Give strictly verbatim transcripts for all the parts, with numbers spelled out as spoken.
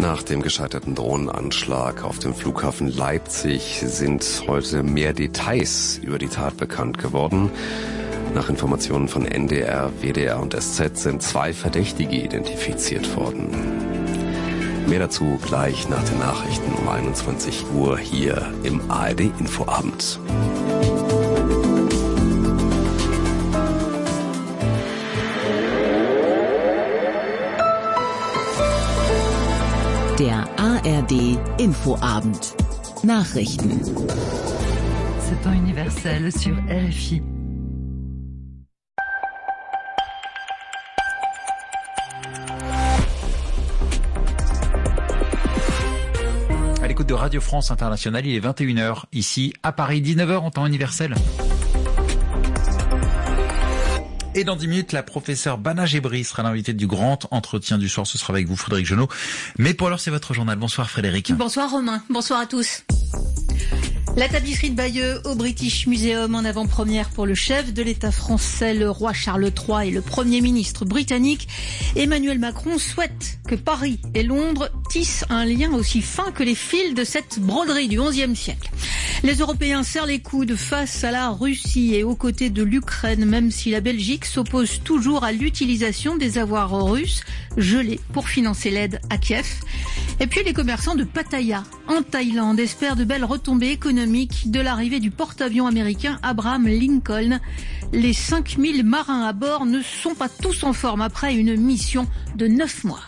Nach dem gescheiterten Drohnenanschlag auf dem Flughafen Leipzig sind heute mehr Details über die Tat bekannt geworden. Nach Informationen von N D R, W D R und S Z sind zwei Verdächtige identifiziert worden. Mehr dazu gleich nach den Nachrichten um einundzwanzig Uhr hier im A R D-Infoabend. Der A R D-Infoabend. Nachrichten. C'est temps universel sur R F I. À l'écoute de Radio France Internationale, il est vingt et une heures ici à Paris, dix-neuf heures en temps universel. Et dans dix minutes, la professeure Bana Gebri sera l'invitée du grand entretien du soir. Ce sera avec vous, Frédéric Genot. Mais pour l'heure, c'est votre journal. Bonsoir, Frédéric. Bonsoir, Romain. Bonsoir à tous. La tapisserie de Bayeux au British Museum en avant-première pour le chef de l'État français, le roi Charles trois, et le Premier ministre britannique. Emmanuel Macron souhaite que Paris et Londres tissent un lien aussi fin que les fils de cette broderie du onzième siècle. Les Européens serrent les coudes face à la Russie et aux côtés de l'Ukraine, même si la Belgique s'oppose toujours à l'utilisation des avoirs russes gelés pour financer l'aide à Kiev. Et puis les commerçants de Pattaya, en Thaïlande, espèrent de belles retombées économiques de l'arrivée du porte-avions américain Abraham Lincoln. Les cinq mille marins à bord ne sont pas tous en forme après une mission de neuf mois.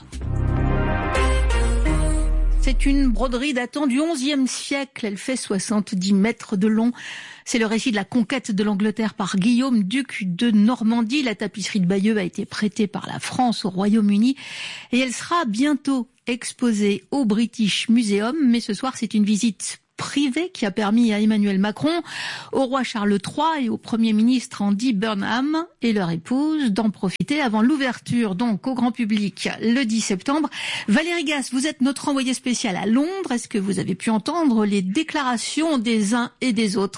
C'est une broderie datant du onzième siècle. Elle fait soixante-dix mètres de long. C'est le récit de la conquête de l'Angleterre par Guillaume, duc de Normandie. La tapisserie de Bayeux a été prêtée par la France au Royaume-Uni et elle sera bientôt exposée au British Museum. Mais ce soir, c'est une visite privée qui a permis à Emmanuel Macron, au roi Charles trois et au Premier ministre Andy Burnham et leur épouse d'en profiter avant l'ouverture donc au grand public le dix septembre. Valérie Gasse, vous êtes notre envoyée spéciale à Londres. Est-ce que vous avez pu entendre les déclarations des uns et des autres ?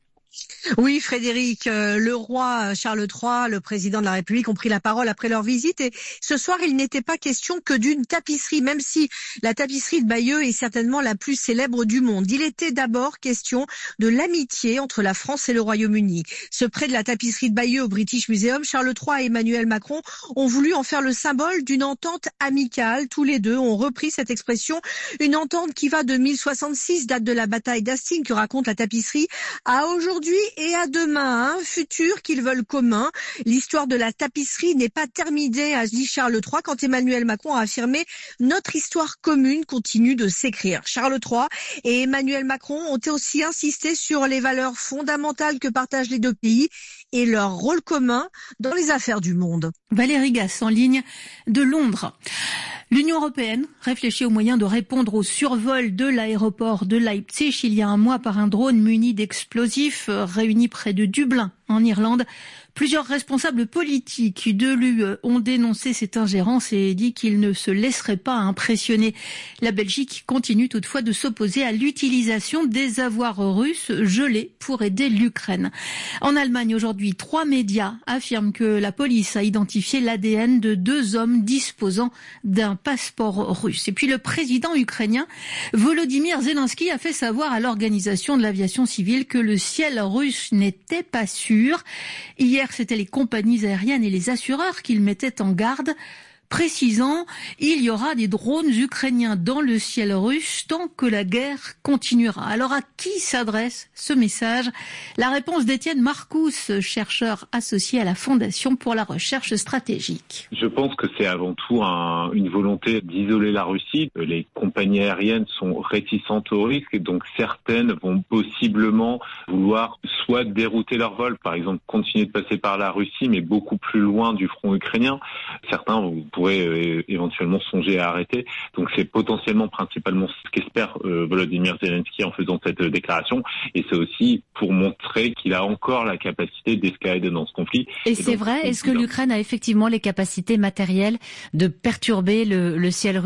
Oui, Frédéric, euh, le roi Charles trois, le président de la République ont pris la parole après leur visite et ce soir, il n'était pas question que d'une tapisserie, même si la tapisserie de Bayeux est certainement la plus célèbre du monde. Il était d'abord question de l'amitié entre la France et le Royaume-Uni. Ce prêt de la tapisserie de Bayeux au British Museum, Charles trois et Emmanuel Macron ont voulu en faire le symbole d'une entente amicale. Tous les deux ont repris cette expression, une entente qui va de mille soixante-six, date de la bataille d'Hastings que raconte la tapisserie, à aujourd'hui et à demain, un futur qu'ils veulent commun. L'histoire de la tapisserie n'est pas terminée, a dit Charles trois, quand Emmanuel Macron a affirmé « Notre histoire commune continue de s'écrire ». Charles trois et Emmanuel Macron ont aussi insisté sur les valeurs fondamentales que partagent les deux pays et leur rôle commun dans les affaires du monde. Valérie Gasse en ligne de Londres. L'Union européenne réfléchit aux moyens de répondre au survol de l'aéroport de Leipzig il y a un mois par un drone muni d'explosifs réuni près de Dublin, en Irlande. Plusieurs responsables politiques de l'U E ont dénoncé cette ingérence et dit qu'ils ne se laisseraient pas impressionner. La Belgique continue toutefois de s'opposer à l'utilisation des avoirs russes gelés pour aider l'Ukraine. En Allemagne aujourd'hui, trois médias affirment que la police a identifié l'A D N de deux hommes disposant d'un passeport russe. Et puis le président ukrainien Volodymyr Zelensky a fait savoir à l'Organisation de l'aviation civile que le ciel russe n'était pas sûr. Hier, c'était les compagnies aériennes et les assureurs qui le mettaient en garde, précisant il y aura des drones ukrainiens dans le ciel russe tant que la guerre continuera. Alors à qui s'adresse ce message ? La réponse d'Étienne Marcous, chercheur associé à la Fondation pour la recherche stratégique. Je pense que c'est avant tout un, une volonté d'isoler la Russie. Les compagnies aériennes sont réticentes au risque et donc certaines vont possiblement vouloir soit dérouter leur vol, par exemple continuer de passer par la Russie mais beaucoup plus loin du front ukrainien. Certains vont pourrait euh, éventuellement songer à arrêter. Donc c'est potentiellement, principalement ce qu'espère euh, Volodymyr Zelensky en faisant cette euh, déclaration. Et c'est aussi pour montrer qu'il a encore la capacité d'escalader dans ce conflit. Et, et c'est donc, vrai, est-ce que l'Ukraine a effectivement les capacités matérielles de perturber le, le ciel russe aujourd'hui ?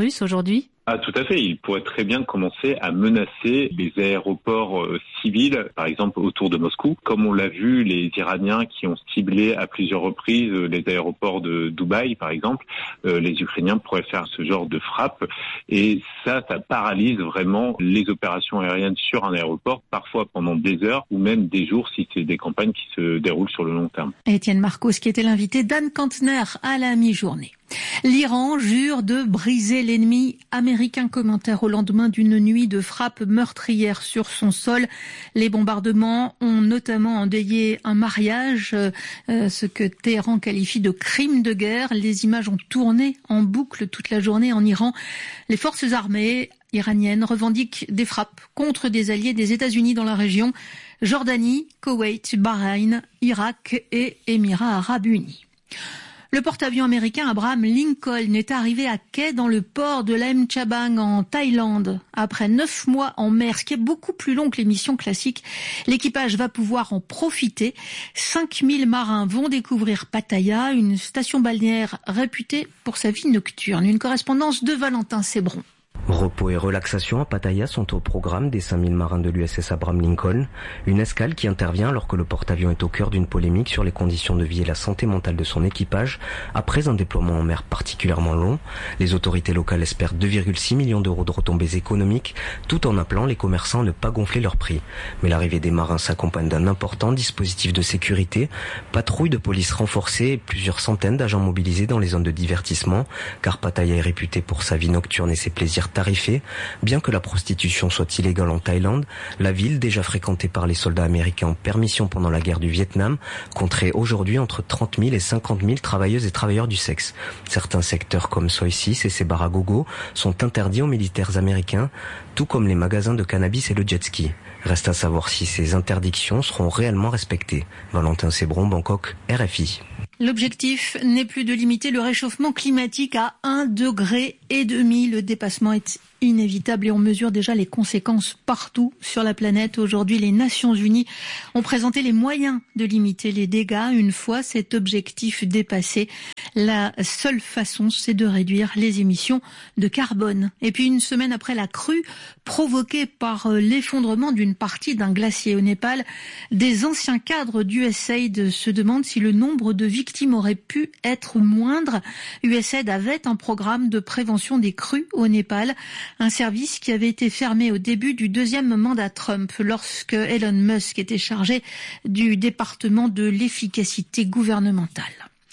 Ah, tout à fait. Il pourrait très bien commencer à menacer les aéroports euh, civils, par exemple autour de Moscou. Comme on l'a vu, les Iraniens qui ont ciblé à plusieurs reprises euh, les aéroports de Dubaï, par exemple, euh, les Ukrainiens pourraient faire ce genre de frappe. Et ça, ça paralyse vraiment les opérations aériennes sur un aéroport, parfois pendant des heures ou même des jours si c'est des campagnes qui se déroulent sur le long terme. Étienne Marcos, qui était l'invité d'Anne Kantner à la mi-journée. L'Iran jure de briser l'ennemi américain. Commentaire au lendemain d'une nuit de frappes meurtrières sur son sol. Les bombardements ont notamment endeuillé un mariage, euh, ce que Téhéran qualifie de crime de guerre. Les images ont tourné en boucle toute la journée en Iran. Les forces armées iraniennes revendiquent des frappes contre des alliés des États-Unis dans la région. Jordanie, Koweït, Bahreïn, Irak et Émirats arabes unis. Le porte-avions américain Abraham Lincoln est arrivé à quai dans le port de Laem Chabang en Thaïlande. Après neuf mois en mer, ce qui est beaucoup plus long que les missions classiques, l'équipage va pouvoir en profiter. cinq mille marins vont découvrir Pattaya, une station balnéaire réputée pour sa vie nocturne. Une correspondance de Valentin Sébron. Repos et relaxation à Pattaya sont au programme des cinq mille marins de l'U S S Abraham Lincoln, une escale qui intervient alors que le porte-avions est au cœur d'une polémique sur les conditions de vie et la santé mentale de son équipage. Après un déploiement en mer particulièrement long, les autorités locales espèrent deux virgule six millions d'euros de retombées économiques, tout en appelant les commerçants à ne pas gonfler leurs prix. Mais l'arrivée des marins s'accompagne d'un important dispositif de sécurité, patrouille de police renforcée et plusieurs centaines d'agents mobilisés dans les zones de divertissement, car Pattaya est réputée pour sa vie nocturne et ses plaisirs tarifée. Bien que la prostitution soit illégale en Thaïlande, la ville, déjà fréquentée par les soldats américains en permission pendant la guerre du Vietnam, compterait aujourd'hui entre trente mille et cinquante mille travailleuses et travailleurs du sexe. Certains secteurs comme Soi six et ses bars à gogo sont interdits aux militaires américains, tout comme les magasins de cannabis et le jet ski. Reste à savoir si ces interdictions seront réellement respectées. Valentin Sébron, Bangkok, R F I. L'objectif n'est plus de limiter le réchauffement climatique à un degré et demi. Le dépassement est inévitable et on mesure déjà les conséquences partout sur la planète. Aujourd'hui, les Nations Unies ont présenté les moyens de limiter les dégâts. Une fois cet objectif dépassé, la seule façon, c'est de réduire les émissions de carbone. Et puis, une semaine après la crue provoquée par l'effondrement d'une partie d'un glacier au Népal, des anciens cadres d'U S A I D se demandent si le nombre de victimes aurait pu être moindre. U S A I D avait un programme de prévention des crues au Népal, un service qui avait été fermé au début du deuxième mandat Trump, lorsque Elon Musk était chargé du département de l'efficacité gouvernementale.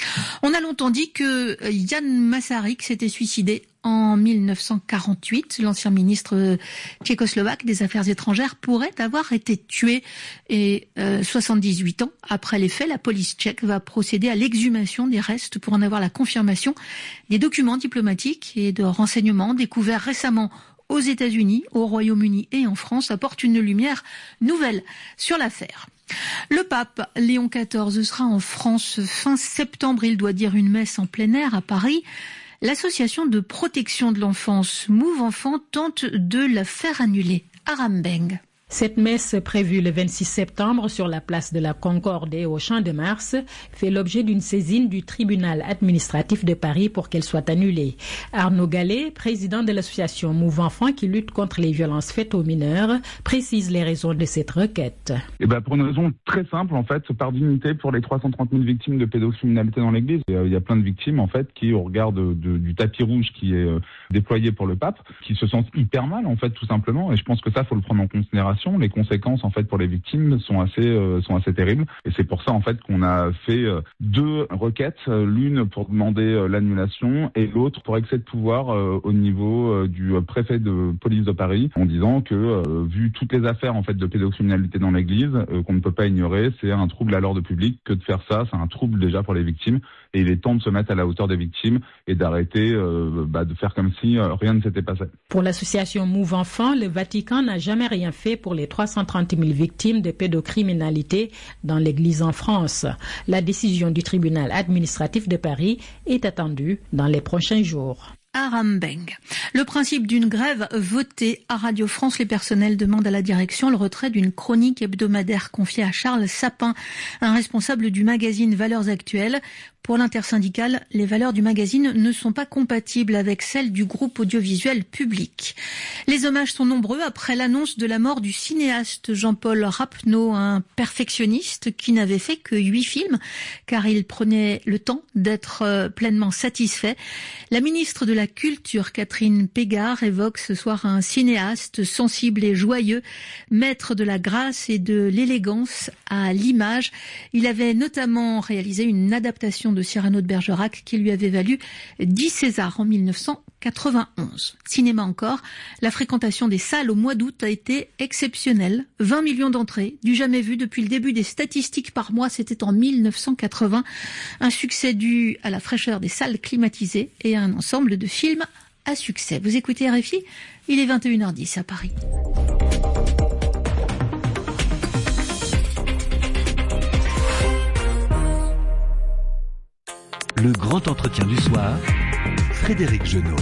On a longtemps dit que Jan Masaryk s'était suicidé en mille neuf cent quarante-huit. L'ancien ministre tchécoslovaque des Affaires étrangères pourrait avoir été tué. Et euh, soixante-dix-huit ans après les faits, la police tchèque va procéder à l'exhumation des restes pour en avoir la confirmation. Des documents diplomatiques et de renseignements découverts récemment aux États-Unis, au Royaume-Uni et en France apportent une lumière nouvelle sur l'affaire. Le pape Léon quatorze sera en France fin septembre. Il doit dire une messe en plein air à Paris. L'association de protection de l'enfance Move Enfant tente de la faire annuler. Aram Beng. Cette messe prévue le vingt-six septembre sur la place de la Concorde et au Champ de Mars fait l'objet d'une saisine du tribunal administratif de Paris pour qu'elle soit annulée. Arnaud Gallet, président de l'association Move Enfant qui lutte contre les violences faites aux mineurs, précise les raisons de cette requête. Eh ben pour une raison très simple en fait, par dignité pour les trois cent trente mille victimes de pédocriminalité dans l'Église. Il y a plein de victimes en fait qui au regard de, de, du tapis rouge qui est euh, déployé pour le pape, qui se sentent hyper mal en fait tout simplement. Et je pense que ça faut le prendre en considération. Les conséquences en fait pour les victimes sont assez euh, sont assez terribles et c'est pour ça en fait qu'on a fait euh, deux requêtes, euh, l'une pour demander euh, l'annulation et l'autre pour excès de pouvoir euh, au niveau euh, du préfet de police de Paris en disant que euh, vu toutes les affaires en fait de pédocriminalité dans l'Église euh, qu'on ne peut pas ignorer, c'est un trouble à l'ordre public que de faire ça, c'est un trouble déjà pour les victimes et il est temps de se mettre à la hauteur des victimes et d'arrêter euh, bah, de faire comme si euh, rien ne s'était passé. Pour l'association Move Enfant, le Vatican n'a jamais rien fait pour les trois cent trente mille victimes de pédocriminalité dans l'Église en France. La décision du tribunal administratif de Paris est attendue dans les prochains jours. Aram Beng. Le principe d'une grève votée à Radio France, les personnels demandent à la direction le retrait d'une chronique hebdomadaire confiée à Charles Sapin, un responsable du magazine Valeurs Actuelles. Pour l'intersyndicale, les valeurs du magazine ne sont pas compatibles avec celles du groupe audiovisuel public. Les hommages sont nombreux après l'annonce de la mort du cinéaste Jean-Paul Rappeneau, un perfectionniste qui n'avait fait que huit films, car il prenait le temps d'être pleinement satisfait. La ministre de la Culture, Catherine Pégard, évoque ce soir un cinéaste sensible et joyeux, maître de la grâce et de l'élégance à l'image. Il avait notamment réalisé une adaptation de Cyrano de Bergerac qui lui avait valu dix Césars en mille neuf cent quatre-vingt-onze. Cinéma encore, la fréquentation des salles au mois d'août a été exceptionnelle. vingt millions d'entrées, du jamais vu depuis le début des statistiques par mois, c'était en mille neuf cent quatre-vingts. Un succès dû à la fraîcheur des salles climatisées et à un ensemble de films à succès. Vous écoutez R F I, il est vingt et une heures dix à Paris. Le grand entretien du soir, Frédéric Genot.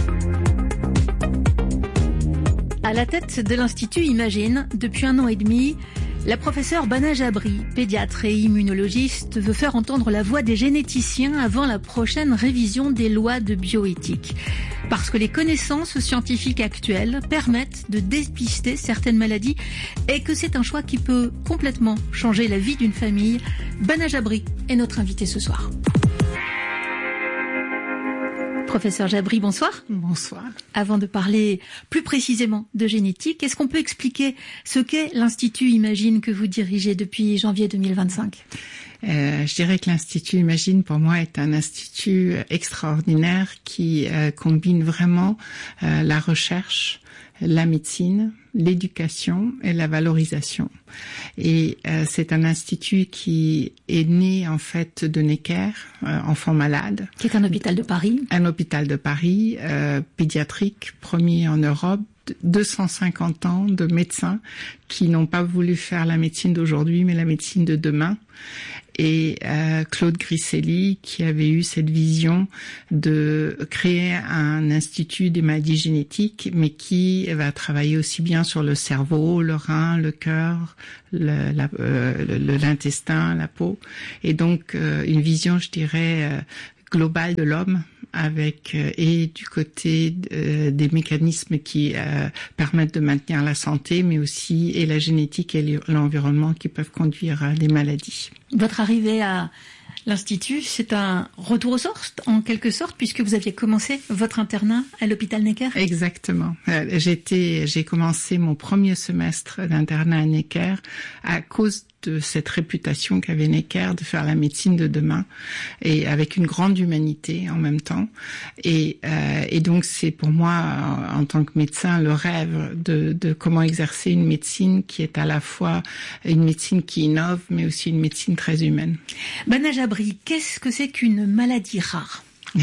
À la tête de l'Institut Imagine, depuis un an et demi, la professeure Bana Jabri, pédiatre et immunologiste, veut faire entendre la voix des généticiens avant la prochaine révision des lois de bioéthique. Parce que les connaissances scientifiques actuelles permettent de dépister certaines maladies et que c'est un choix qui peut complètement changer la vie d'une famille. Bana Jabri est notre invitée ce soir. Professeur Jabri, bonsoir. Bonsoir. Avant de parler plus précisément de génétique, est-ce qu'on peut expliquer ce qu'est l'Institut Imagine que vous dirigez depuis janvier deux mille vingt-cinq ? Euh, je dirais que l'Institut Imagine, pour moi, est un institut extraordinaire qui euh, combine vraiment euh, la recherche, la médecine, l'éducation et la valorisation. Et euh, c'est un institut qui est né en fait de Necker, euh, enfants malades. Qui est un hôpital de Paris. Un hôpital de Paris, euh, pédiatrique, premier en Europe. deux cent cinquante ans de médecins qui n'ont pas voulu faire la médecine d'aujourd'hui, mais la médecine de demain. Et euh, Claude Griselli, qui avait eu cette vision de créer un institut des maladies génétiques, mais qui va travailler aussi bien sur le cerveau, le rein, le cœur, le, la, euh, le, l'intestin, la peau. Et donc, euh, une vision, je dirais, euh, globale de l'homme, avec euh, et du côté euh, des mécanismes qui euh, permettent de maintenir la santé, mais aussi et la génétique et l'environnement qui peuvent conduire à des maladies. Votre arrivée à l'Institut, c'est un retour aux sources, en quelque sorte, puisque vous aviez commencé votre internat à l'hôpital Necker. Exactement. Euh, j'étais, j'ai commencé mon premier semestre d'internat à Necker à cause de cette réputation qu'avait Necker de faire la médecine de demain, et avec une grande humanité en même temps. Et, euh, et donc c'est pour moi, en, en tant que médecin, le rêve de, de comment exercer une médecine qui est à la fois une médecine qui innove, mais aussi une médecine très humaine. Bana Jabri, qu'est-ce que c'est qu'une maladie rare ?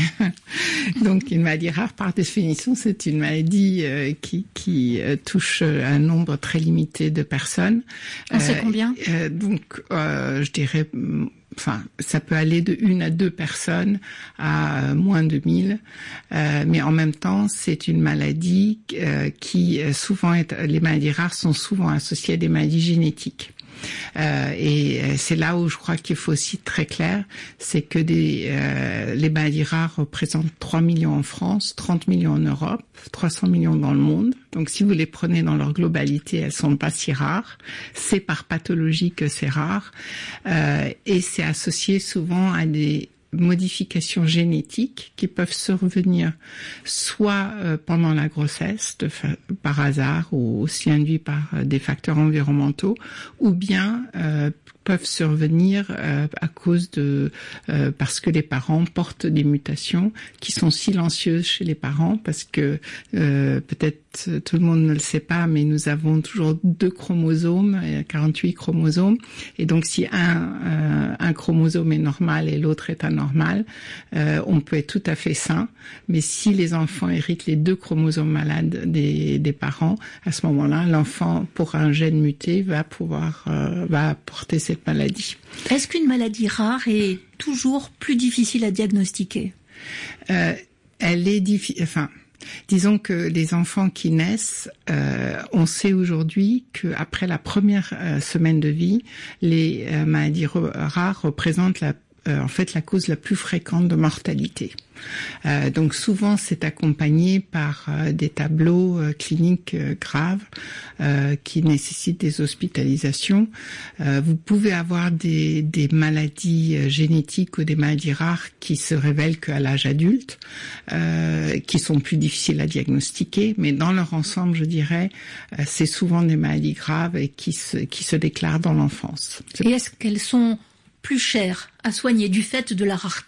Donc une maladie rare, par définition, c'est une maladie euh, qui, qui euh, touche un nombre très limité de personnes. On euh, sait combien euh, Donc, euh, je dirais, enfin, ça peut aller de une à deux personnes à euh, moins de mille. Euh, mais en même temps, c'est une maladie euh, qui souvent est, les maladies rares sont souvent associées à des maladies génétiques. Euh, et c'est là où je crois qu'il faut aussi être très clair, c'est que des, euh, les maladies rares représentent trois millions en France, trente millions en Europe, trois cents millions dans le monde. Donc si vous les prenez dans leur globalité, elles sont pas si rares. C'est par pathologie que c'est rare. Euh, et c'est associé souvent à des modifications génétiques qui peuvent survenir soit euh, pendant la grossesse de fa- par hasard ou aussi induits par euh, des facteurs environnementaux, ou bien euh, peuvent survenir euh, à cause de euh, parce que les parents portent des mutations qui sont silencieuses chez les parents, parce que euh, peut-être tout le monde ne le sait pas, mais nous avons toujours deux chromosomes, quarante-huit chromosomes, et donc si un euh, un chromosome est normal et l'autre est anormal, euh, on peut être tout à fait sain, mais si les enfants héritent les deux chromosomes malades des des parents, à ce moment-là, l'enfant pour un gène muté va pouvoir euh, va porter cette maladie. Est-ce qu'une maladie rare est toujours plus difficile à diagnostiquer ? euh, Elle est difficile. Enfin, disons que les enfants qui naissent, euh, on sait aujourd'hui qu'après la première euh, semaine de vie, les euh, maladies re- rares représentent la euh, en fait la cause la plus fréquente de mortalité. Euh, donc souvent c'est accompagné par euh, des tableaux euh, cliniques euh, graves euh, qui nécessitent des hospitalisations. Euh, vous pouvez avoir des, des maladies euh, génétiques ou des maladies rares qui se révèlent qu'à l'âge adulte, euh, qui sont plus difficiles à diagnostiquer, mais dans leur ensemble, je dirais, euh, c'est souvent des maladies graves et qui se, qui se déclarent dans l'enfance. Et est-ce qu'elles sont plus chères à soigner du fait de la rareté ?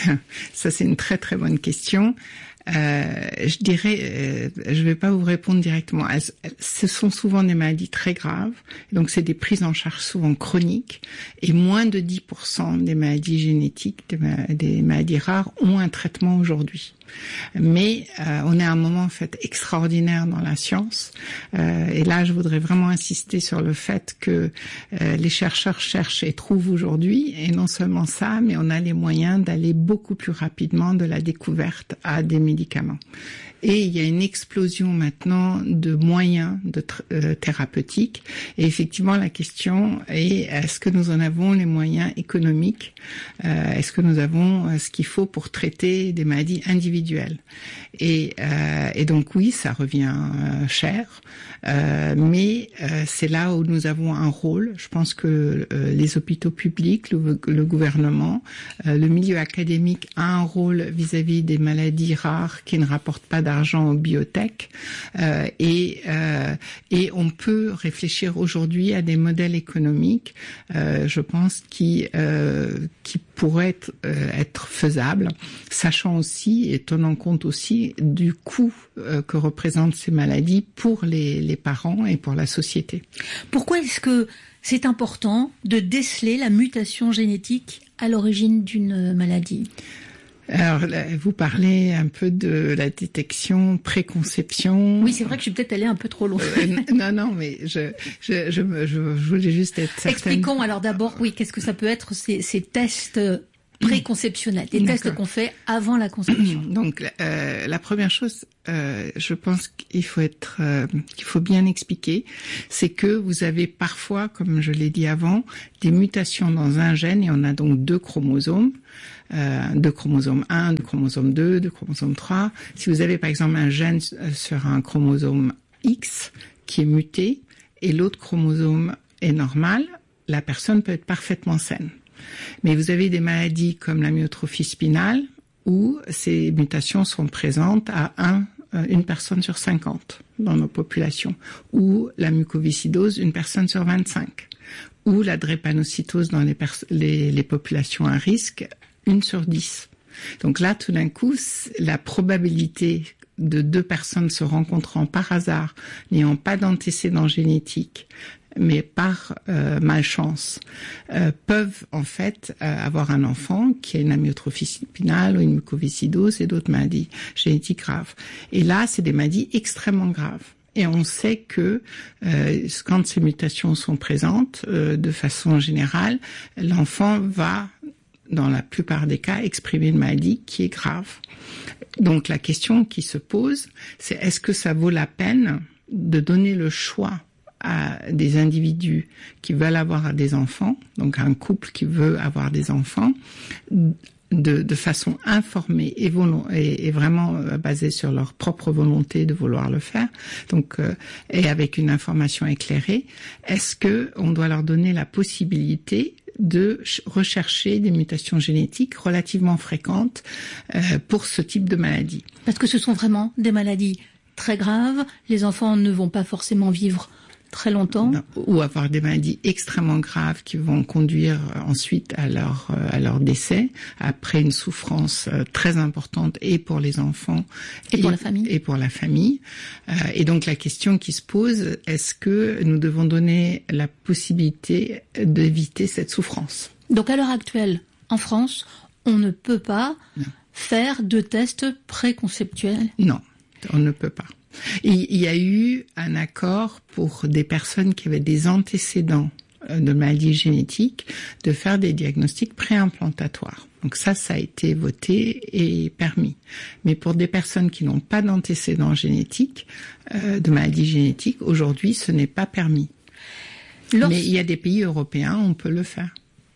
Ça, c'est une très très bonne question. Euh, je dirais, euh, je vais pas vous répondre directement. Elles, elles, ce sont souvent des maladies très graves, donc c'est des prises en charge souvent chroniques, et moins de dix pour cent des maladies génétiques, des, ma- des maladies rares, ont un traitement aujourd'hui. Mais euh, on est à un moment en fait extraordinaire dans la science, euh, et là je voudrais vraiment insister sur le fait que euh, les chercheurs cherchent et trouvent aujourd'hui, et non seulement ça, mais on a les moyens d'aller beaucoup plus rapidement de la découverte à des médicaments. Et il y a une explosion maintenant de moyens de tr- euh, thérapeutiques. Et effectivement, la question est, est-ce que nous en avons les moyens économiques ? euh, Est-ce que nous avons euh, ce qu'il faut pour traiter des maladies individuelles ? Et, euh, et donc oui, ça revient euh, cher. Euh, mais euh, c'est là où nous avons un rôle. Je pense que euh, les hôpitaux publics, le, le gouvernement, euh, le milieu académique a un rôle vis-à-vis des maladies rares qui ne rapportent pas d'argent aux biotech, euh, et, euh, et on peut réfléchir aujourd'hui à des modèles économiques, euh, je pense, qui, euh, qui pourraient être, euh, être faisables, sachant aussi et tenant compte aussi du coût euh, que représentent ces maladies pour les, les parents et pour la société. Pourquoi est-ce que c'est important de déceler la mutation génétique à l'origine d'une maladie ? Alors, là, vous parlez un peu de la détection préconception. Oui, c'est vrai que je suis peut-être allée un peu trop loin. Euh, non, non, mais je, je, je, je, je voulais juste être certaine. Expliquons alors d'abord, oui, qu'est-ce que ça peut être ces, ces tests préconceptionnels, des D'accord. tests qu'on fait avant la conception. Donc, euh, la première chose, euh, je pense qu'il faut être, euh, qu'il faut bien expliquer, c'est que vous avez parfois, comme je l'ai dit avant, des mutations dans un gène, et on a donc deux chromosomes. Euh, de chromosome un, de chromosome deux, de chromosome trois. Si vous avez par exemple un gène sur un chromosome X qui est muté et l'autre chromosome est normal, la personne peut être parfaitement saine. Mais vous avez des maladies comme la myotrophie spinale où ces mutations sont présentes à un, une personne sur cinquante dans nos populations, ou la mucoviscidose, une personne sur vingt-cinq, ou la drépanocytose dans les, pers- les, les populations à risque, une sur dix. Donc là, tout d'un coup, la probabilité de deux personnes se rencontrant par hasard, n'ayant pas d'antécédents génétiques, mais par euh, malchance, euh, peuvent en fait euh, avoir un enfant qui a une amyotrophie spinale ou une mucoviscidose et d'autres maladies génétiques graves. Et là, c'est des maladies extrêmement graves. Et on sait que euh, quand ces mutations sont présentes, euh, de façon générale, l'enfant va, dans la plupart des cas, exprimer une maladie qui est grave. Donc la question qui se pose, c'est est-ce que ça vaut la peine de donner le choix à des individus qui veulent avoir des enfants, donc un couple qui veut avoir des enfants, de, de façon informée et, volo- et, et vraiment euh, basée sur leur propre volonté de vouloir le faire, donc euh, et avec une information éclairée, est-ce que on doit leur donner la possibilité de ch- rechercher des mutations génétiques relativement fréquentes euh, pour ce type de maladie? Parce que ce sont vraiment des maladies très graves. Les enfants ne vont pas forcément vivre très longtemps. Non, ou avoir des maladies extrêmement graves qui vont conduire ensuite à leur à leur décès après une souffrance très importante et pour les enfants et, et pour la famille. Et pour la famille. Euh, et donc la question qui se pose, est-ce que nous devons donner la possibilité d'éviter cette souffrance? Donc à l'heure actuelle, en France, on ne peut pas non. faire de tests préconceptuels. Non, on ne peut pas. Il y a eu un accord pour des personnes qui avaient des antécédents de maladies génétiques de faire des diagnostics préimplantatoires. Donc ça, ça a été voté et permis. Mais pour des personnes qui n'ont pas d'antécédents génétiques, euh, de maladies génétiques, aujourd'hui, ce n'est pas permis. Lorsque... Mais il y a des pays européens où on peut le faire.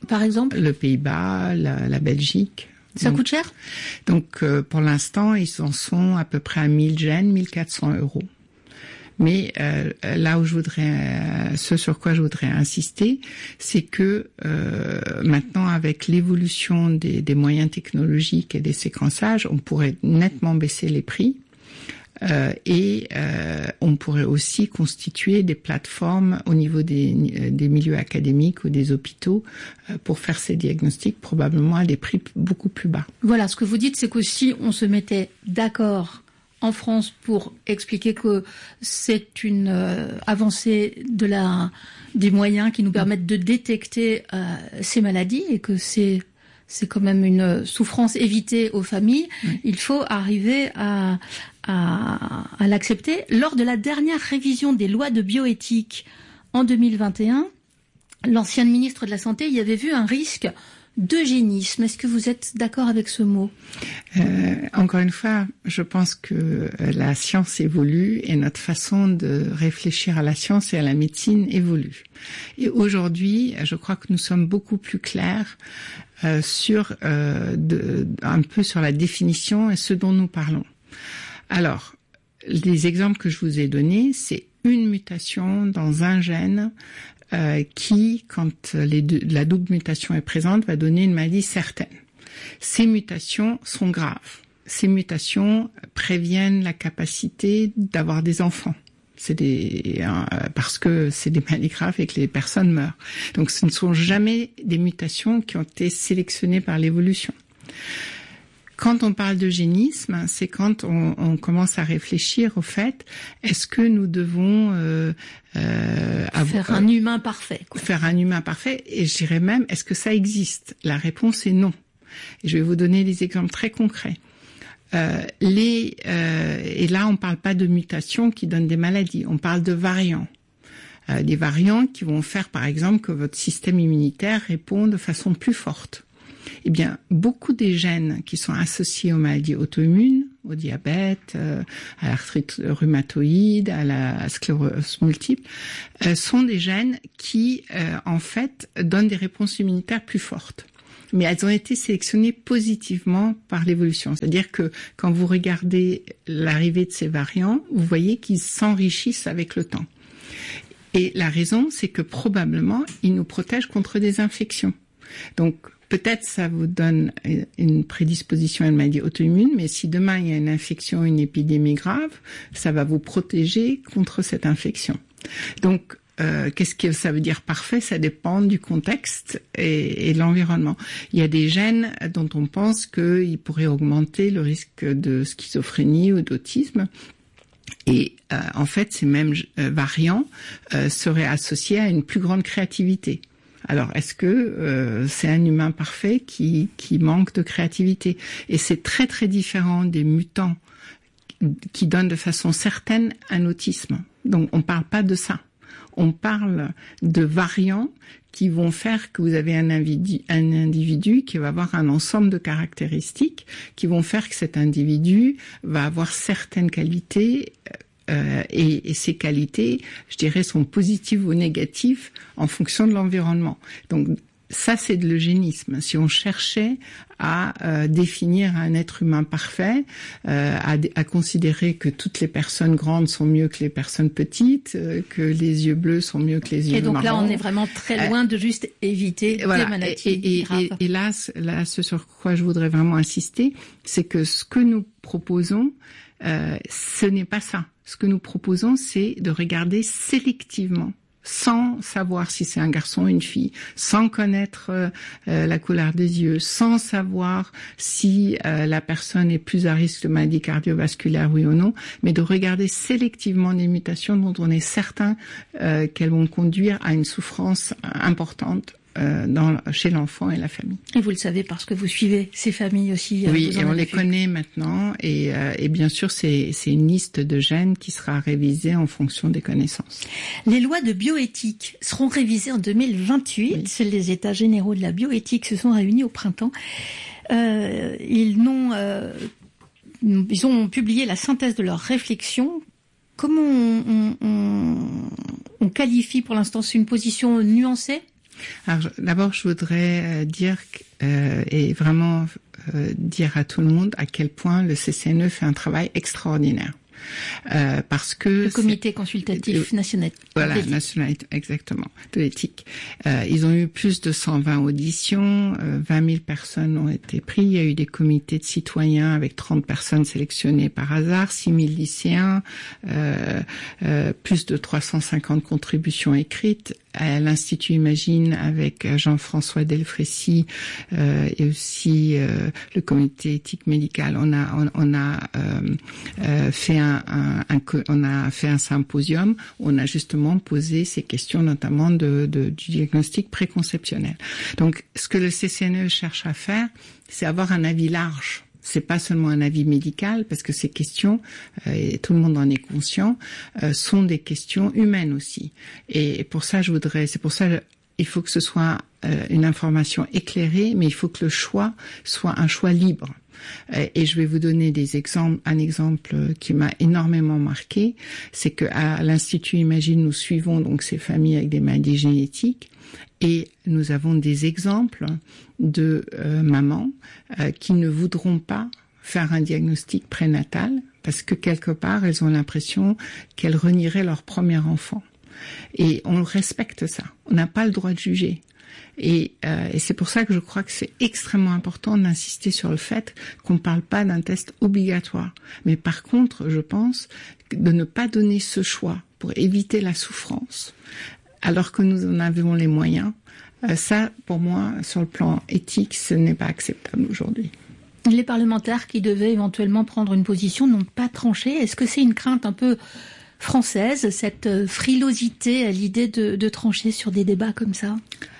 par exemple? Le Pays-Bas, la, la Belgique. Ça donc, coûte cher? Donc, euh, pour l'instant, ils en sont à peu près à mille gènes, mille quatre cents euros. Mais euh, là où je voudrais, euh, ce sur quoi je voudrais insister, c'est que euh, maintenant, avec l'évolution des, des moyens technologiques et des séquençages, on pourrait nettement baisser les prix. Euh, et euh, on pourrait aussi constituer des plateformes au niveau des, des milieux académiques ou des hôpitaux euh, pour faire ces diagnostics, probablement à des prix beaucoup plus bas. Voilà, ce que vous dites, c'est que si on se mettait d'accord en France pour expliquer que c'est une euh, avancée de la des moyens qui nous permettent de détecter euh, ces maladies et que c'est c'est quand même une souffrance évitée aux familles, oui. Il faut arriver à, à, à l'accepter. Lors de la dernière révision des lois de bioéthique en deux mille vingt et un, l'ancienne ministre de la Santé y avait vu un risque d'eugénisme. Est-ce que vous êtes d'accord avec ce mot? euh, Encore une fois, je pense que la science évolue et notre façon de réfléchir à la science et à la médecine évolue. Et aujourd'hui, je crois que nous sommes beaucoup plus clairs euh, sur euh, de, un peu sur la définition et ce dont nous parlons. Alors, les exemples que je vous ai donnés, c'est une mutation dans un gène Euh, qui, quand les deux, la double mutation est présente, va donner une maladie certaine. Ces mutations sont graves. Ces mutations préviennent la capacité d'avoir des enfants. C'est des, euh, parce que c'est des maladies graves et que les personnes meurent. Donc ce ne sont jamais des mutations qui ont été sélectionnées par l'évolution. Quand on parle d'eugénisme, c'est quand on, on commence à réfléchir au fait, est-ce que nous devons euh, euh, faire un euh, humain parfait, quoi. Faire un humain parfait, et je dirais même, est-ce que ça existe? La réponse est non. Et je vais vous donner des exemples très concrets. Euh, les, euh, et là, on ne parle pas de mutations qui donnent des maladies, on parle de variants. Euh, des variants qui vont faire, par exemple, que votre système immunitaire répond de façon plus forte. Eh bien, beaucoup des gènes qui sont associés aux maladies auto-immunes, au diabète, euh, à l'arthrite rhumatoïde, à la sclérose multiple, euh, sont des gènes qui, euh, en fait, donnent des réponses immunitaires plus fortes. Mais elles ont été sélectionnées positivement par l'évolution. C'est-à-dire que quand vous regardez l'arrivée de ces variants, vous voyez qu'ils s'enrichissent avec le temps. Et la raison, c'est que probablement, ils nous protègent contre des infections. Donc, peut-être ça vous donne une prédisposition à une maladie auto-immune, mais si demain il y a une infection, une épidémie grave, ça va vous protéger contre cette infection. Donc, euh, qu'est-ce que ça veut dire parfait? Ça dépend du contexte et, et de l'environnement. Il y a des gènes dont on pense qu'ils pourraient augmenter le risque de schizophrénie ou d'autisme. Et euh, en fait, ces mêmes euh, variants euh, seraient associés à une plus grande créativité. Alors, est-ce que euh, c'est un humain parfait qui, qui manque de créativité? Et c'est très très différent des mutants qui donnent de façon certaine un autisme. Donc, on ne parle pas de ça. On parle de variants qui vont faire que vous avez un individu, un individu qui va avoir un ensemble de caractéristiques qui vont faire que cet individu va avoir certaines qualités. Euh, et, et ces qualités, je dirais, sont positives ou négatives en fonction de l'environnement. Donc ça, c'est de l'eugénisme. Si on cherchait à euh, définir un être humain parfait, euh, à, à considérer que toutes les personnes grandes sont mieux que les personnes petites, euh, que les yeux bleus sont mieux que les yeux marrons. Et donc marrons, là, on est vraiment très loin euh, de juste éviter voilà, des maladies et, et, graves. Et, et là, là, ce sur quoi je voudrais vraiment insister, c'est que ce que nous proposons, euh, ce n'est pas ça. Ce que nous proposons, c'est de regarder sélectivement, sans savoir si c'est un garçon ou une fille, sans connaître euh, euh, la couleur des yeux, sans savoir si euh, la personne est plus à risque de maladie cardiovasculaire, oui ou non, mais de regarder sélectivement des mutations dont on est certain euh, qu'elles vont conduire à une souffrance importante Euh, dans, chez l'enfant et la famille. Et vous le savez parce que vous suivez ces familles aussi. Oui, et on les connaît maintenant. Et, euh, et bien sûr, c'est, c'est une liste de gènes qui sera révisée en fonction des connaissances. Les lois de bioéthique seront révisées en deux mille vingt-huit. Oui. Les États généraux de la bioéthique se sont réunis au printemps. Euh, ils, n'ont, euh, ils ont publié la synthèse de leurs réflexions. Comment on, on, on, on qualifie pour l'instant? C'est une position nuancée? Alors, d'abord, je voudrais dire euh, et vraiment euh, dire à tout le monde à quel point le C C N E fait un travail extraordinaire. Euh, parce que le comité consultatif euh, national. Voilà, national, exactement, de l'éthique. Euh, ils ont eu plus de cent vingt auditions, euh, vingt mille personnes ont été prises. Il y a eu des comités de citoyens avec trente personnes sélectionnées par hasard, six mille lycéens, euh, euh, plus de trois cent cinquante contributions écrites. À l'Institut Imagine avec Jean-François Delfrécy euh, et aussi euh, le comité éthique médical, on a on, on a euh, euh, fait un, un, un on a fait un symposium. On a justement posé ces questions, notamment de, de du diagnostic préconceptionnel. Donc, ce que le C C N E cherche à faire, c'est avoir un avis large. C'est pas seulement un avis médical, parce que ces questions, euh, et tout le monde en est conscient, euh, sont des questions humaines aussi. Et pour ça, je voudrais, c'est pour ça, il faut que ce soit euh, une information éclairée, mais il faut que le choix soit un choix libre. Euh, et je vais vous donner des exemples. Un exemple qui m'a énormément marqué, c'est que à l'Institut Imagine, nous suivons donc ces familles avec des maladies génétiques. Et nous avons des exemples de euh, mamans euh, qui ne voudront pas faire un diagnostic prénatal parce que quelque part, elles ont l'impression qu'elles renieraient leur premier enfant. Et on respecte ça. On n'a pas le droit de juger. Et, euh, et c'est pour ça que je crois que c'est extrêmement important d'insister sur le fait qu'on ne parle pas d'un test obligatoire. Mais par contre, je pense de ne pas donner ce choix pour éviter la souffrance, alors que nous en avons les moyens, euh, ça, pour moi, sur le plan éthique, ce n'est pas acceptable aujourd'hui. Les parlementaires qui devaient éventuellement prendre une position n'ont pas tranché. Est-ce que c'est une crainte un peu française, cette frilosité à l'idée de, de trancher sur des débats comme ça ?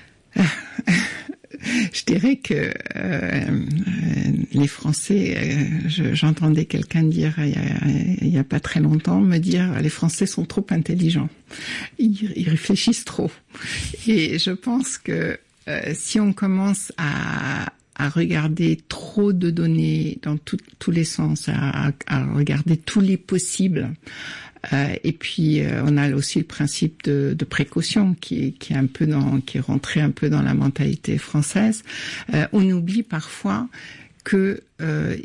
Je dirais que euh, les Français, euh, je, j'entendais quelqu'un dire il y, a, il y a pas très longtemps, me dire les Français sont trop intelligents, ils, ils réfléchissent trop. Et je pense que euh, si on commence à à regarder trop de données dans tout, tous les sens, à, à regarder tous les possibles. Euh, et puis euh, on a aussi le principe de, de précaution qui, qui est un peu dans, qui est rentré un peu dans la mentalité française. Euh, on oublie parfois que euh,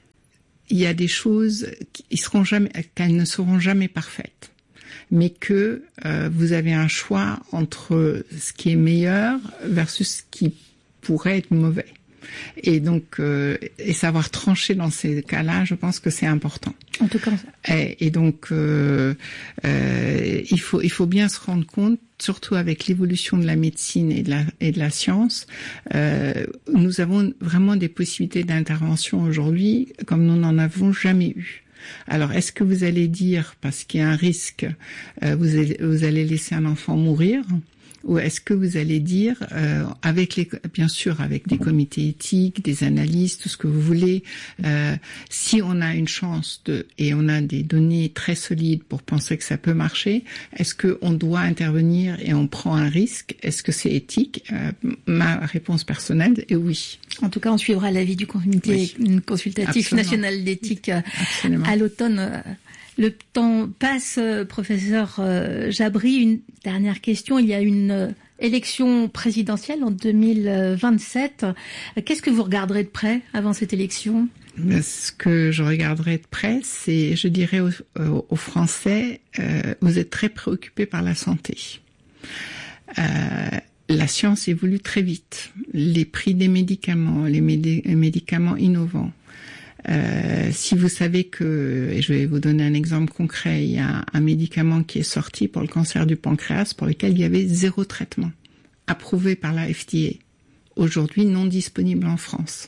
il y a des choses qui seront jamais, qu'elles ne seront jamais parfaites, mais que euh, vous avez un choix entre ce qui est meilleur versus ce qui pourrait être mauvais. Et donc, euh, et savoir trancher dans ces cas-là, je pense que c'est important. En tout cas. Et, et donc, euh, euh, il faut, il faut bien se rendre compte, surtout avec l'évolution de la médecine et de la, et de la science, euh, nous avons vraiment des possibilités d'intervention aujourd'hui comme nous n'en avons jamais eu. Alors, est-ce que vous allez dire, parce qu'il y a un risque, euh, vous allez, vous allez laisser un enfant mourir ? Ou est-ce que vous allez dire, euh, avec les, bien sûr, avec des comités éthiques, des analyses, tout ce que vous voulez, euh, si on a une chance de, et on a des données très solides pour penser que ça peut marcher, est-ce que on doit intervenir et on prend un risque? Est-ce que c'est éthique? euh, Ma réponse personnelle est oui. En tout cas, on suivra l'avis du comité oui. consultatif Absolument. national d'éthique Absolument. à l'automne. Le temps passe, professeur Jabri. Une dernière question. Il y a une élection présidentielle en deux mille vingt-sept. Qu'est-ce que vous regarderez de près avant cette élection ? Ce que je regarderai de près, c'est, je dirais aux, aux Français, euh, vous êtes très préoccupés par la santé. Euh, la science évolue très vite. Les prix des médicaments, les médi- médicaments innovants. Euh, si vous savez que, et je vais vous donner un exemple concret, il y a un médicament qui est sorti pour le cancer du pancréas pour lequel il y avait zéro traitement, approuvé par la F D A, aujourd'hui non disponible en France.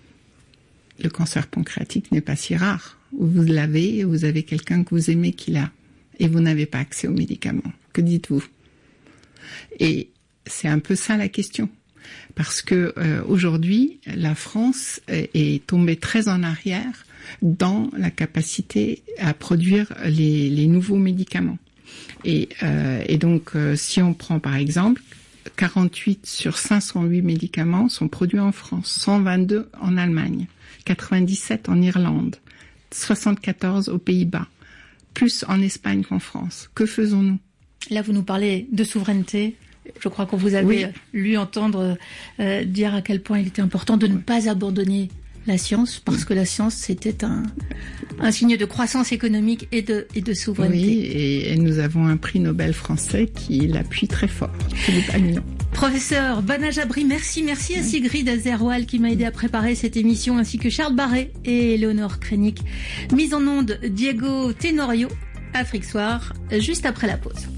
Le cancer pancréatique n'est pas si rare. Vous l'avez, vous avez quelqu'un que vous aimez qui l'a, et vous n'avez pas accès aux médicaments. Que dites-vous ? Et c'est un peu ça la question. Parce que euh, aujourd'hui, la France est tombée très en arrière dans la capacité à produire les, les nouveaux médicaments. Et, euh, et donc, euh, si on prend par exemple, quarante-huit sur cinq cent huit médicaments sont produits en France, cent vingt-deux en Allemagne, quatre-vingt-dix-sept en Irlande, soixante-quatorze aux Pays-Bas, plus en Espagne qu'en France. Que faisons-nous ? Là, vous nous parlez de souveraineté. Je crois qu'on vous avait oui. lu entendre euh, dire à quel point il était important de ne pas abandonner la science, parce que la science, c'était un, un signe de croissance économique et de, et de souveraineté. Oui, et, et nous avons un prix Nobel français qui l'appuie très fort, Philippe Agnon. Professeur Bana Jabri, merci, merci à Sigrid Azerwal qui m'a aidé à préparer cette émission, ainsi que Charles Barret et Éléonore Krenik. Mise en onde, Diego Tenorio, Afrique Soir, juste après la pause.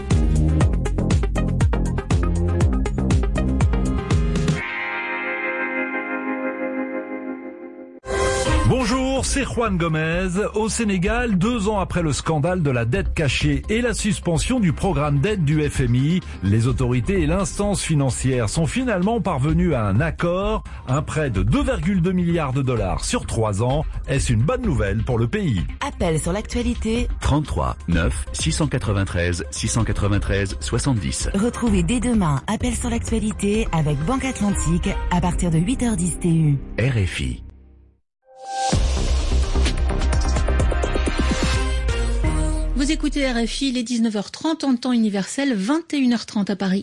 Bonjour, c'est Juan Gomez. Au Sénégal, deux ans après le scandale de la dette cachée et la suspension du programme d'aide du F M I, les autorités et l'instance financière sont finalement parvenus à un accord, un prêt de deux virgule deux milliards de dollars sur trois ans. Est-ce une bonne nouvelle pour le pays? Appel sur l'actualité trente-trois neuf six cent quatre-vingt-treize six cent quatre-vingt-treize soixante-dix. Retrouvez dès demain Appel sur l'actualité avec Banque Atlantique à partir de huit heures dix T U. R F I. Vous écoutez R F I, il est dix-neuf heures trente en temps universel, vingt et une heures trente à Paris.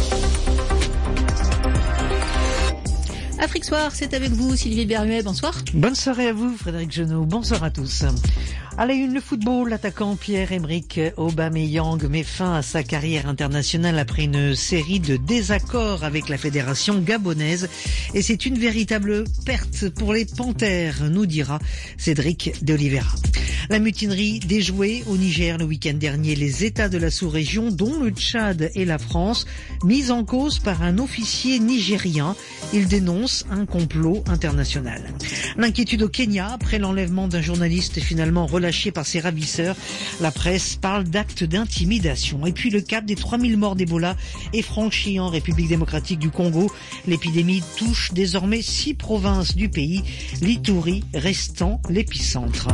Afrique Soir, c'est avec vous, Sylvie Berruet, bonsoir. Bonne soirée à vous, Frédéric Genot, bonsoir à tous. À la une, le football, l'attaquant Pierre-Emerick Aubameyang met fin à sa carrière internationale après une série de désaccords avec la fédération gabonaise. Et c'est une véritable perte pour les Panthères, nous dira Cédric de Oliveira. La mutinerie déjouée au Niger le week-end dernier, les États de la sous-région, dont le Tchad et la France, mis en cause par un officier nigérien. Il dénonce un complot international. L'inquiétude au Kenya après l'enlèvement d'un journaliste finalement relâché par ses ravisseurs. La presse parle d'actes d'intimidation. Et puis le cap des trois mille morts d'Ebola est franchi en République démocratique du Congo. L'épidémie touche désormais six provinces du pays, l'Ituri restant l'épicentre.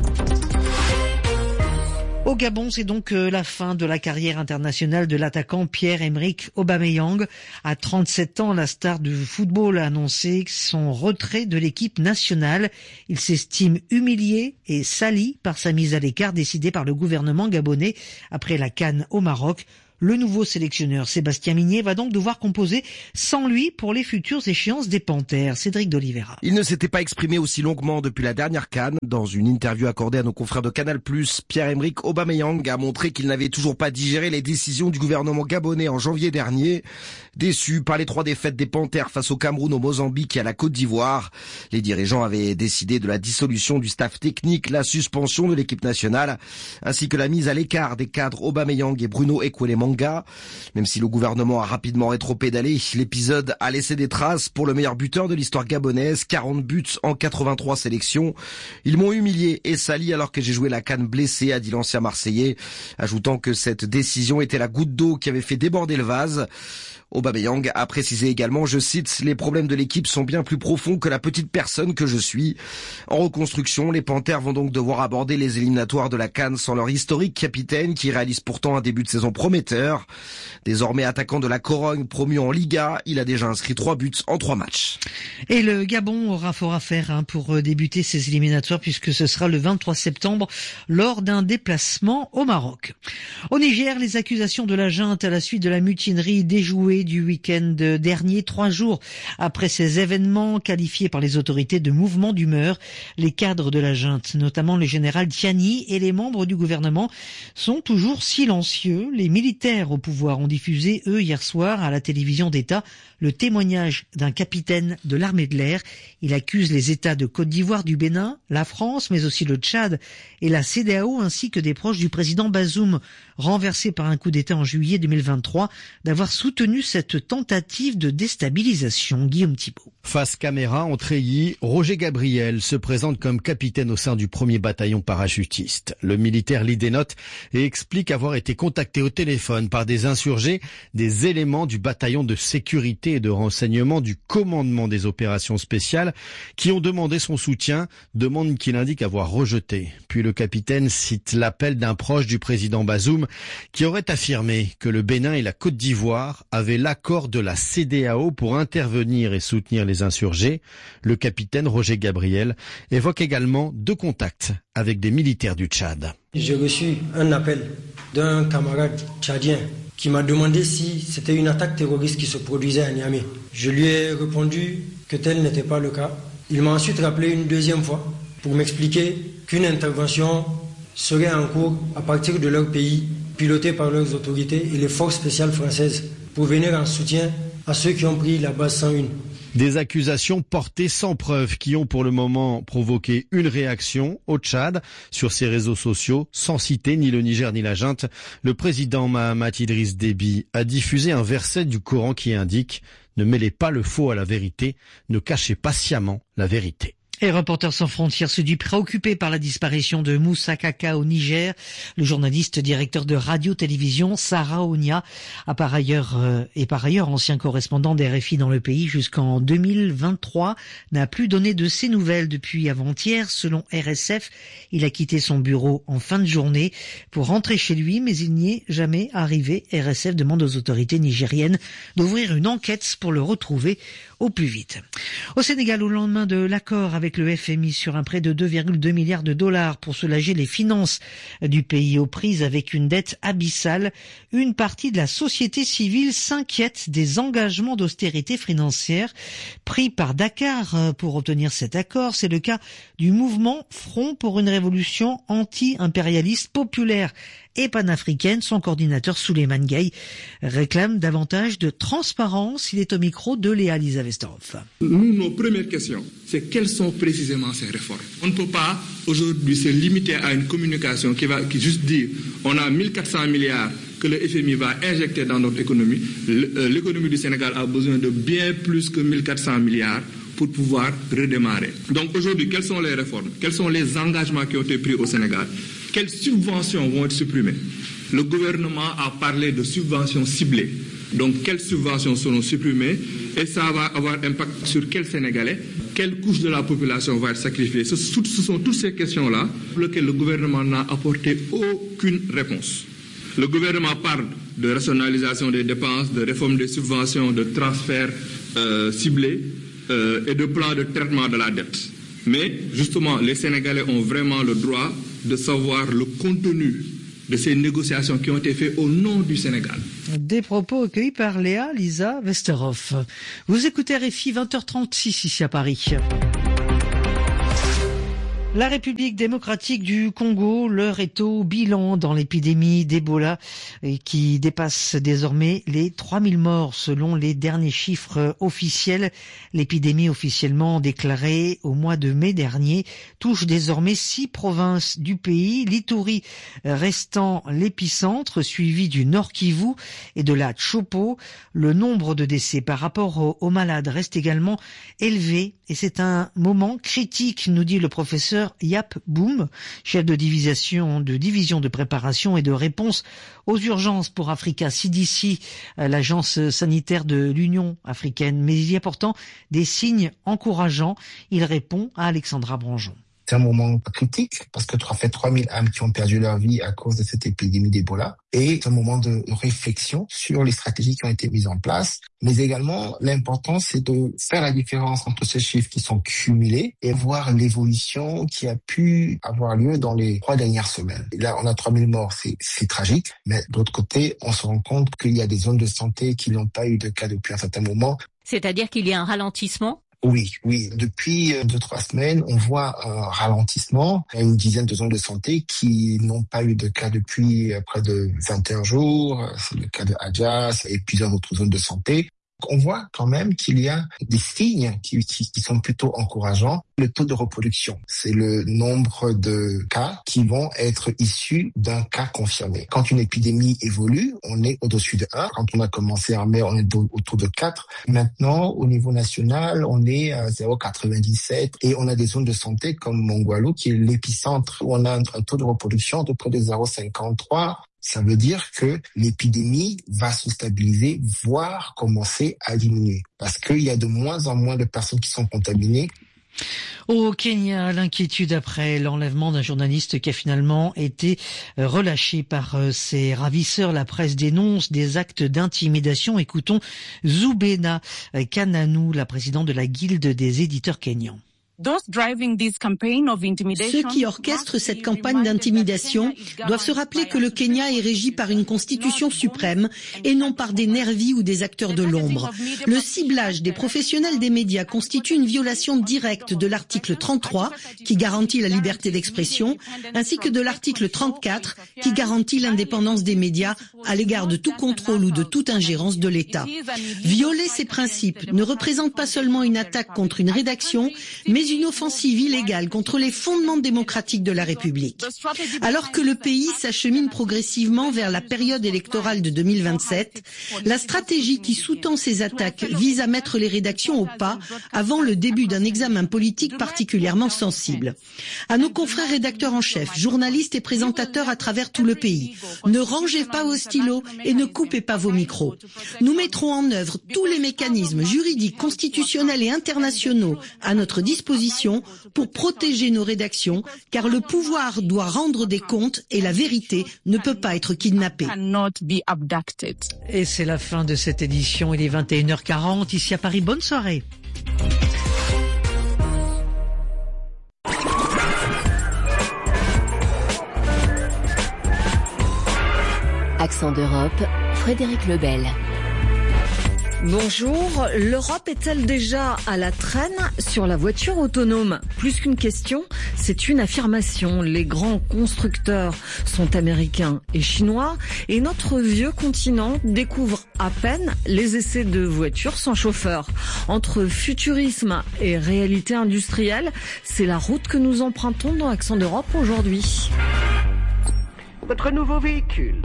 Au Gabon, c'est donc la fin de la carrière internationale de l'attaquant Pierre-Emerick Aubameyang. À trente-sept ans, la star du football a annoncé son retrait de l'équipe nationale. Il s'estime humilié et sali par sa mise à l'écart décidée par le gouvernement gabonais après la CAN au Maroc. Le nouveau sélectionneur Sébastien Migné va donc devoir composer sans lui pour les futures échéances des Panthères. Cédric d'Oliveira. Il ne s'était pas exprimé aussi longuement depuis la dernière CAN. Dans une interview accordée à nos confrères de Canal plus, Pierre-Emerick Aubameyang a montré qu'il n'avait toujours pas digéré les décisions du gouvernement gabonais en janvier dernier. Déçu par les trois défaites des Panthères face au Cameroun, au Mozambique et à la Côte d'Ivoire, les dirigeants avaient décidé de la dissolution du staff technique, la suspension de l'équipe nationale, ainsi que la mise à l'écart des cadres Aubameyang et Bruno Ekwelemanga. Même si le gouvernement a rapidement rétropédalé, l'épisode a laissé des traces pour le meilleur buteur de l'histoire gabonaise, quarante buts en quatre-vingt-trois sélections. Ils m'ont humilié et sali alors que j'ai joué la CAN blessé, a dit l'ancien Marseillais, ajoutant que cette décision était la goutte d'eau qui avait fait déborder le vase. Aubameyang a précisé également, je cite, « Les problèmes de l'équipe sont bien plus profonds que la petite personne que je suis ». En reconstruction, les Panthères vont donc devoir aborder les éliminatoires de la CAN sans leur historique capitaine qui réalise pourtant un début de saison prometteur. Désormais attaquant de la Corogne promu en Liga, il a déjà inscrit trois buts en trois matchs. Et le Gabon aura fort à faire hein, pour débuter ses éliminatoires puisque ce sera le vingt-trois septembre lors d'un déplacement au Maroc. Au Niger, les accusations de la junte à la suite de la mutinerie déjouée du week-end dernier, trois jours après ces événements qualifiés par les autorités de mouvement d'humeur. Les cadres de la junte, notamment le général Tiani et les membres du gouvernement, sont toujours silencieux. Les militaires au pouvoir ont diffusé, eux, hier soir, à la télévision d'État, le témoignage d'un capitaine de l'armée de l'air. Il accuse les États de Côte d'Ivoire, du Bénin, la France, mais aussi le Tchad et la CEDEAO, ainsi que des proches du président Bazoum, renversé par un coup d'État en juillet deux mille vingt-trois, d'avoir soutenu cette tentative de déstabilisation. Guillaume Thibault. Face caméra, en treillis, Roger Gabriel se présente comme capitaine au sein du premier bataillon parachutiste. Le militaire lit des notes et explique avoir été contacté au téléphone par des insurgés, des éléments du bataillon de sécurité et de renseignement du commandement des opérations spéciales qui ont demandé son soutien, demande qu'il indique avoir rejeté. Puis le capitaine cite l'appel d'un proche du président Bazoum qui aurait affirmé que le Bénin et la Côte d'Ivoire avaient l'accord de la CEDEAO pour intervenir et soutenir les insurgés. Le capitaine Roger Gabriel évoque également deux contacts avec des militaires du Tchad. J'ai reçu un appel d'un camarade tchadien qui m'a demandé si c'était une attaque terroriste qui se produisait à Niamey. Je lui ai répondu que tel n'était pas le cas. Il m'a ensuite rappelé une deuxième fois pour m'expliquer qu'une intervention serait en cours à partir de leur pays, pilotée par leurs autorités et les forces spéciales françaises, pour venir en soutien à ceux qui ont pris la base cent un. Des accusations portées sans preuve qui ont pour le moment provoqué une réaction au Tchad sur ses réseaux sociaux, sans citer ni le Niger ni la junte. Le président Mahamat Idriss Déby a diffusé un verset du Coran qui indique « Ne mêlez pas le faux à la vérité, ne cachez pas sciemment la vérité ». Et Reporters sans frontières se dit préoccupé par la disparition de Moussa Kaka au Niger. Le journaliste directeur de radio-télévision Sarah Ounia a par ailleurs euh, et par ailleurs ancien correspondant d'R F I dans le pays jusqu'en deux mille vingt-trois, n'a plus donné de ses nouvelles depuis avant-hier. Selon R S F, il a quitté son bureau en fin de journée pour rentrer chez lui, mais il n'y est jamais arrivé. R S F demande aux autorités nigériennes d'ouvrir une enquête pour le retrouver au plus vite. Au Sénégal, au lendemain de l'accord avec le F M I sur un prêt de deux virgule deux milliards de dollars pour soulager les finances du pays aux prises avec une dette abyssale, une partie de la société civile s'inquiète des engagements d'austérité financière pris par Dakar pour obtenir cet accord. C'est le cas du mouvement Front pour une révolution anti-impérialiste populaire et panafricaine. Son coordinateur Souleymane Gueye réclame davantage de transparence. Il est au micro de Léa Lisa Vesterhoff. Nous, nos premières questions, c'est quelles sont précisément ces réformes. On ne peut pas aujourd'hui se limiter à une communication qui va qui juste dire on a mille quatre cents milliards que le F M I va injecter dans notre économie. L'économie du Sénégal a besoin de bien plus que mille quatre cents milliards pour pouvoir redémarrer. Donc aujourd'hui, quelles sont les réformes? Quels sont les engagements qui ont été pris au Sénégal? Quelles subventions vont être supprimées? Le gouvernement a parlé de subventions ciblées. Donc, quelles subventions seront supprimées? Et ça va avoir un impact sur quels Sénégalais? Quelle couche de la population va être sacrifiée? Ce, ce sont toutes ces questions-là pour lesquelles le gouvernement n'a apporté aucune réponse. Le gouvernement parle de rationalisation des dépenses, de réforme des subventions, de transferts euh, ciblés euh, et de plans de traitement de la dette. Mais, justement, les Sénégalais ont vraiment le droit de savoir le contenu de ces négociations qui ont été faites au nom du Sénégal. Des propos recueillis par Léa Lisa Vesterhoff. Vous écoutez R F I, vingt heures trente-six ici à Paris. La République démocratique du Congo, l'heure est au bilan dans l'épidémie d'Ebola qui dépasse désormais les trois mille morts selon les derniers chiffres officiels. L'épidémie officiellement déclarée au mois de mai dernier touche désormais six provinces du pays, l'Ituri restant l'épicentre, suivi du Nord Kivu et de la Tshopo. Le nombre de décès par rapport aux malades reste également élevé et c'est un moment critique, nous dit le professeur Yap Boum, chef de division de division de préparation et de réponse aux urgences pour Africa C D C, l'agence sanitaire de l'Union africaine. Mais il y a pourtant des signes encourageants. Il répond à Alexandra Branjon. C'est un moment critique parce que ça fait trois mille âmes qui ont perdu leur vie à cause de cette épidémie d'Ebola. Et c'est un moment de réflexion sur les stratégies qui ont été mises en place. Mais également, l'important, c'est de faire la différence entre ces chiffres qui sont cumulés et voir l'évolution qui a pu avoir lieu dans les trois dernières semaines. Et là, on a trois mille morts, c'est, c'est tragique. Mais d'autre côté, on se rend compte qu'il y a des zones de santé qui n'ont pas eu de cas depuis un certain moment. C'est-à-dire qu'il y a un ralentissement ? Oui, oui. Depuis deux, trois semaines, on voit un ralentissement. Il y a une dizaine de zones de santé qui n'ont pas eu de cas depuis près de vingt et un jours. C'est le cas de Adjas et plusieurs autres zones de santé. On voit quand même qu'il y a des signes qui, qui, qui sont plutôt encourageants. Le taux de reproduction, c'est le nombre de cas qui vont être issus d'un cas confirmé. Quand une épidémie évolue, on est au-dessus de un. Quand on a commencé en mai, on est autour de quatre. Maintenant, au niveau national, on est à zéro virgule quatre-vingt-dix-sept et on a des zones de santé comme Mongwalu qui est l'épicentre où on a un, un taux de reproduction de près de zéro virgule cinquante-trois. Ça veut dire que l'épidémie va se stabiliser, voire commencer à diminuer. Parce qu'il y a de moins en moins de personnes qui sont contaminées. Au Kenya, l'inquiétude après l'enlèvement d'un journaliste qui a finalement été relâché par ses ravisseurs. La presse dénonce des actes d'intimidation. Écoutons Zubena Kananu, la présidente de la Guilde des éditeurs kenyans. Ceux qui orchestrent cette campagne d'intimidation doivent se rappeler que le Kenya est régi par une constitution suprême et non par des nervis ou des acteurs de l'ombre. Le ciblage des professionnels des médias constitue une violation directe de l'article trente-trois qui garantit la liberté d'expression ainsi que de l'article trente-quatre qui garantit l'indépendance des médias à l'égard de tout contrôle ou de toute ingérence de l'État. Violer ces principes ne représente pas seulement une attaque contre une rédaction, mais une offensive illégale contre les fondements démocratiques de la République. Alors que le pays s'achemine progressivement vers la période électorale de deux mille vingt-sept, la stratégie qui sous-tend ces attaques vise à mettre les rédactions au pas avant le début d'un examen politique particulièrement sensible. À nos confrères rédacteurs en chef, journalistes et présentateurs à travers tout le pays, ne rangez pas vos stylos et ne coupez pas vos micros. Nous mettrons en œuvre tous les mécanismes juridiques, constitutionnels et internationaux à notre disposition pour protéger nos rédactions, car le pouvoir doit rendre des comptes et la vérité ne peut pas être kidnappée. Et c'est la fin de cette édition, il est vingt et une heures quarante ici à Paris. Bonne soirée. Accent d'Europe, Frédéric Lebel. Bonjour, l'Europe est-elle déjà à la traîne sur la voiture autonome? Plus qu'une question, c'est une affirmation. Les grands constructeurs sont américains et chinois et notre vieux continent découvre à peine les essais de voitures sans chauffeur. Entre futurisme et réalité industrielle, c'est la route que nous empruntons dans Accent d'Europe aujourd'hui. Votre nouveau véhicule.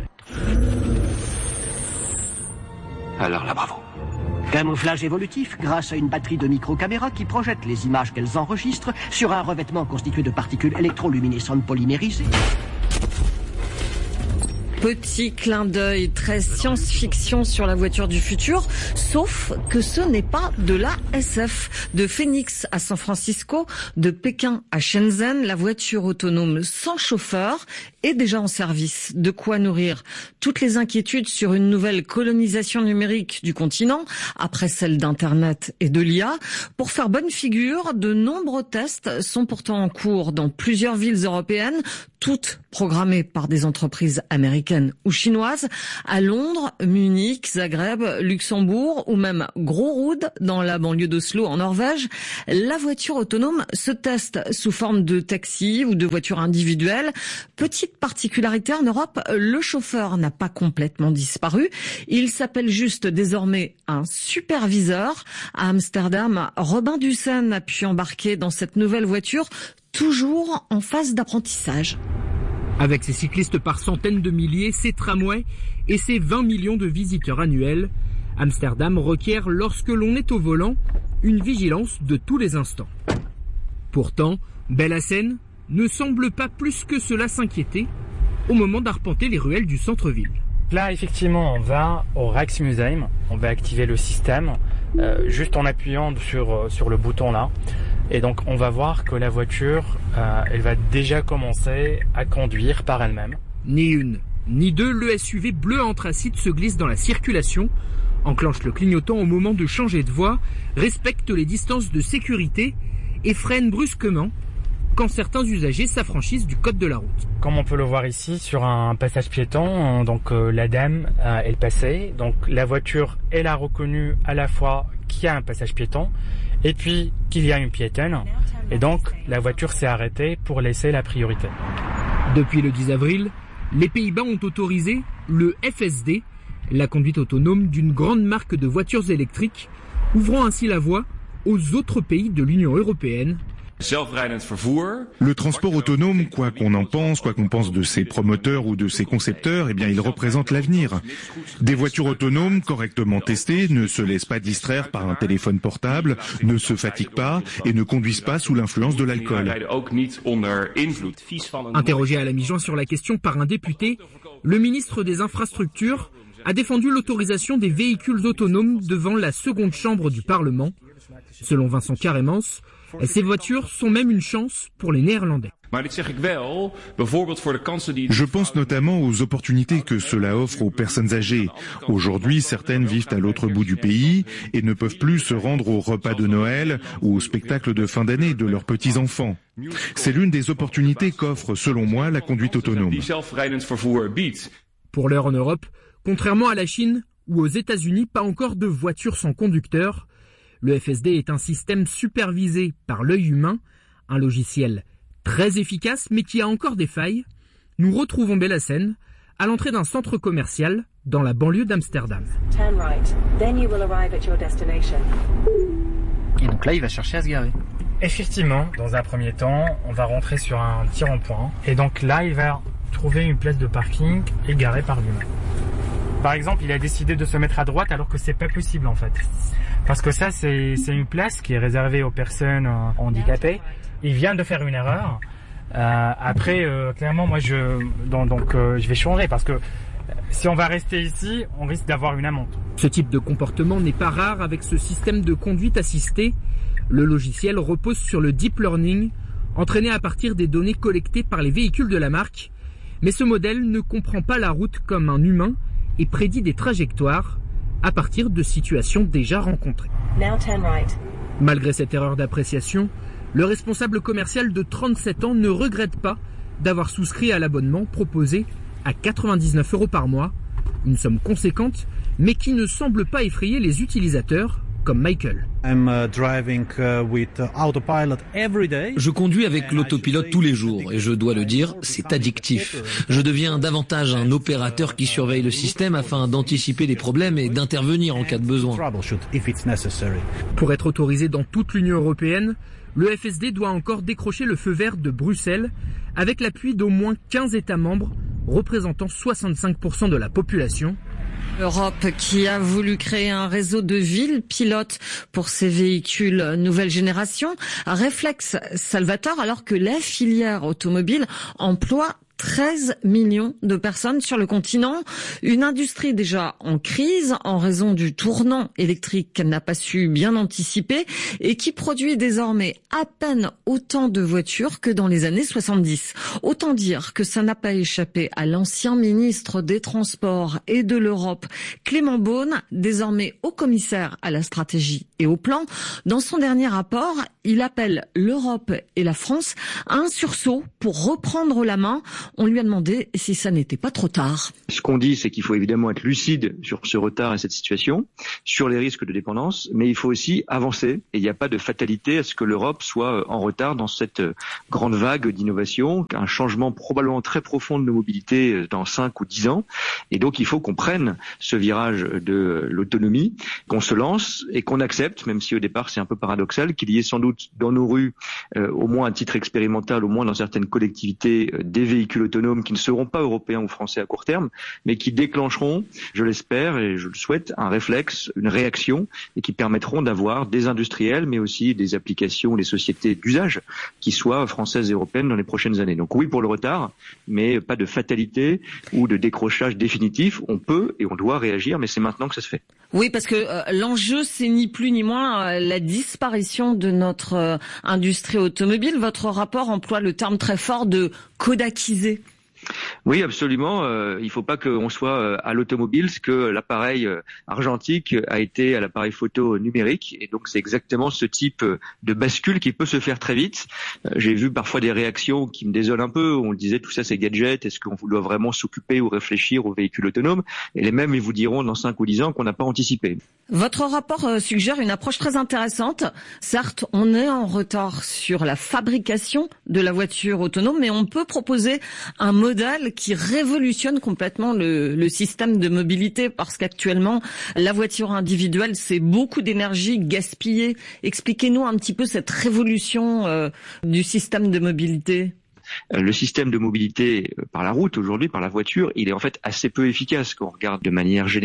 Alors là, bravo. Camouflage évolutif grâce à une batterie de micro-caméras qui projette les images qu'elles enregistrent sur un revêtement constitué de particules électroluminescentes polymérisées. Petit clin d'œil très science-fiction sur la voiture du futur, sauf que ce n'est pas de la S F. De Phoenix à San Francisco, de Pékin à Shenzhen, la voiture autonome sans chauffeur est déjà en service. De quoi nourrir toutes les inquiétudes sur une nouvelle colonisation numérique du continent, après celle d'Internet et de l'I A. Pour faire bonne figure, de nombreux tests sont pourtant en cours dans plusieurs villes européennes, toutes programmées par des entreprises américaines ou chinoises, à Londres, Munich, Zagreb, Luxembourg ou même Grorud dans la banlieue d'Oslo en Norvège. La voiture autonome se teste sous forme de taxi ou de voiture individuelle. Petite particularité en Europe, le chauffeur n'a pas complètement disparu. Il s'appelle juste désormais un superviseur. À Amsterdam, Robin Dussen a pu embarquer dans cette nouvelle voiture, toujours en phase d'apprentissage. Avec ses cyclistes par centaines de milliers, ses tramways et ses vingt millions de visiteurs annuels, Amsterdam requiert, lorsque l'on est au volant, une vigilance de tous les instants. Pourtant, Bellassène ne semble pas plus que cela s'inquiéter au moment d'arpenter les ruelles du centre-ville. Là, effectivement, on va au Rijksmuseum, on va activer le système euh, juste en appuyant sur, sur le bouton là. Et donc on va voir que la voiture, euh, elle va déjà commencer à conduire par elle-même. Ni une, ni deux, le S U V bleu anthracite se glisse dans la circulation, enclenche le clignotant au moment de changer de voie, respecte les distances de sécurité et freine brusquement quand certains usagers s'affranchissent du code de la route. Comme on peut le voir ici sur un passage piéton, donc euh, la dame euh, elle passait, donc la voiture elle a reconnu à la fois qu'il y a un passage piéton et puis qu'il y a une piétonne, et donc la voiture s'est arrêtée pour laisser la priorité. Depuis le dix avril, les Pays-Bas ont autorisé le F S D, la conduite autonome d'une grande marque de voitures électriques, ouvrant ainsi la voie aux autres pays de l'Union européenne. Le transport autonome, quoi qu'on en pense, quoi qu'on pense de ses promoteurs ou de ses concepteurs, eh bien, il représente l'avenir. Des voitures autonomes correctement testées ne se laissent pas distraire par un téléphone portable, ne se fatiguent pas et ne conduisent pas sous l'influence de l'alcool. Interrogé à la mi-juin sur la question par un député, le ministre des Infrastructures a défendu l'autorisation des véhicules autonomes devant la seconde chambre du Parlement. Selon Vincent Carrémence, ces voitures sont même une chance pour les Néerlandais. Je pense notamment aux opportunités que cela offre aux personnes âgées. Aujourd'hui, certaines vivent à l'autre bout du pays et ne peuvent plus se rendre au repas de Noël ou au spectacle de fin d'année de leurs petits-enfants. C'est l'une des opportunités qu'offre, selon moi, la conduite autonome. Pour l'heure en Europe, contrairement à la Chine ou aux États-Unis, pas encore de voitures sans conducteur. Le F S D est un système supervisé par l'œil humain, un logiciel très efficace mais qui a encore des failles. Nous retrouvons Bellassène à l'entrée d'un centre commercial dans la banlieue d'Amsterdam. Et donc là, il va chercher à se garer. Effectivement, dans un premier temps, on va rentrer sur un petit rond-point. Et donc là, il va trouver une place de parking égarée par lui-même. Par exemple, il a décidé de se mettre à droite alors que c'est pas possible en fait. Parce que ça, c'est, c'est une place qui est réservée aux personnes euh, handicapées. Il vient de faire une erreur. Euh, après, euh, clairement, moi, je, donc, donc euh, je vais changer parce que si on va rester ici, on risque d'avoir une amende. Ce type de comportement n'est pas rare avec ce système de conduite assistée. Le logiciel repose sur le deep learning, entraîné à partir des données collectées par les véhicules de la marque. Mais ce modèle ne comprend pas la route comme un humain et prédit des trajectoires à partir de situations déjà rencontrées. Malgré cette erreur d'appréciation, le responsable commercial de trente-sept ans ne regrette pas d'avoir souscrit à l'abonnement proposé à quatre-vingt-dix-neuf euros par mois, une somme conséquente, mais qui ne semble pas effrayer les utilisateurs comme Michael. Je conduis avec l'autopilote tous les jours et je dois le dire, c'est addictif. Je deviens davantage un opérateur qui surveille le système afin d'anticiper les problèmes et d'intervenir en cas de besoin. Pour être autorisé dans toute l'Union européenne, le F S D doit encore décrocher le feu vert de Bruxelles avec l'appui d'au moins quinze États membres représentant soixante-cinq pour cent de la population. L'Europe qui a voulu créer un réseau de villes pilotes pour ces véhicules nouvelle génération, un réflexe salvateur alors que la filière automobile emploie treize millions de personnes sur le continent. Une industrie déjà en crise en raison du tournant électrique qu'elle n'a pas su bien anticiper et qui produit désormais à peine autant de voitures que dans les années soixante-dix. Autant dire que ça n'a pas échappé à l'ancien ministre des Transports et de l'Europe, Clément Beaune, désormais haut commissaire à la stratégie et au plan. Dans son dernier rapport, il appelle l'Europe et la France à un sursaut pour reprendre la main. On lui a demandé si ça n'était pas trop tard. Ce qu'on dit, c'est qu'il faut évidemment être lucide sur ce retard et cette situation, sur les risques de dépendance, mais il faut aussi avancer. Et il n'y a pas de fatalité à ce que l'Europe soit en retard dans cette grande vague d'innovation, un changement probablement très profond de nos mobilités dans cinq ou dix ans. Et donc il faut qu'on prenne ce virage de l'autonomie, qu'on se lance et qu'on accepte, même si au départ c'est un peu paradoxal, qu'il y ait sans doute dans nos rues, euh, au moins à titre expérimental, au moins dans certaines collectivités, euh, des véhicules autonomes qui ne seront pas européens ou français à court terme, mais qui déclencheront, je l'espère et je le souhaite, un réflexe, une réaction et qui permettront d'avoir des industriels mais aussi des applications, des sociétés d'usage qui soient françaises et européennes dans les prochaines années. Donc oui pour le retard, mais pas de fatalité ou de décrochage définitif. On peut et on doit réagir, mais c'est maintenant que ça se fait. Oui, parce que euh, l'enjeu, c'est ni plus ni moins euh, la disparition de notre euh, industrie automobile. Votre rapport emploie le terme très fort de kodakiser. Oui, absolument. Euh, il ne faut pas qu'on soit euh, à l'automobile, ce que l'appareil euh, argentique a été à l'appareil photo numérique. Et donc, c'est exactement ce type euh, de bascule qui peut se faire très vite. Euh, j'ai vu parfois des réactions qui me désolent un peu. On disait tout ça, c'est gadget. Est-ce qu'on doit vraiment s'occuper ou réfléchir aux véhicules autonomes? Et les mêmes, ils vous diront dans cinq ou dix ans qu'on n'a pas anticipé. Votre rapport euh, suggère une approche très intéressante. Certes, on est en retard sur la fabrication de la voiture autonome, mais on peut proposer un modèle qui révolutionne complètement le, le système de mobilité parce qu'actuellement, la voiture individuelle, c'est beaucoup d'énergie gaspillée. Expliquez-nous un petit peu cette révolution euh, du système de mobilité. Le système de mobilité par la route aujourd'hui, par la voiture, il est en fait assez peu efficace quand on regarde de manière générale.